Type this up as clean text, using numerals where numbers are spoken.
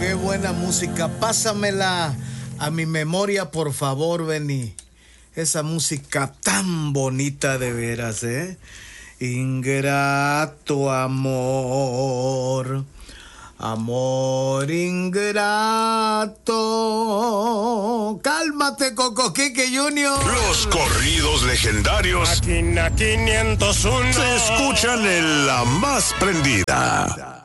Qué buena música. Pásamela a mi memoria, por favor, Benny. Esa música tan bonita de veras, ¿eh? Ingrato amor, amor ingrato. Cálmate, Cocoquique Junior. Los corridos legendarios Máquina 501 se escuchan en La Más Prendida.